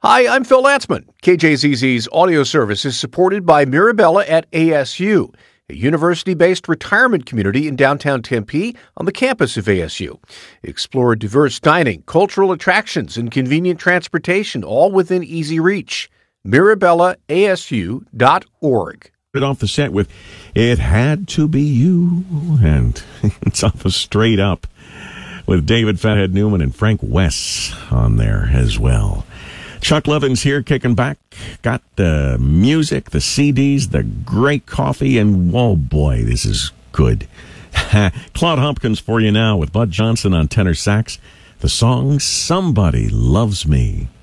Hi, I'm Phil Latzman. KJZZ's audio service is supported by Mirabella at ASU, a university-based retirement community in downtown Tempe on the campus of ASU. Explore diverse dining, cultural attractions, and convenient transportation, all within easy reach. MirabellaASU.org. Off the set with It Had to Be You, and it's off of Straight Up with David Fathead Newman and Frank West on there as well. Chuck Levin's here kicking back. Got the music, the CDs, the great coffee, and oh boy, this is good. Claude Hopkins for you now with Bud Johnson on tenor sax. The song Somebody Loves Me.